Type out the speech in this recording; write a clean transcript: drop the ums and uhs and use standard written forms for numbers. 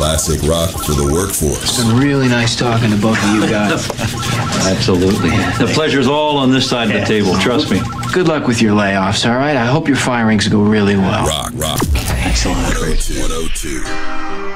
Classic rock for the workforce. It's been really nice talking to both of you guys. Absolutely. The pleasure's all on this side of the table, trust me. Good luck with your layoffs, all right? I hope your firings go really well. Rock. Excellent. 102.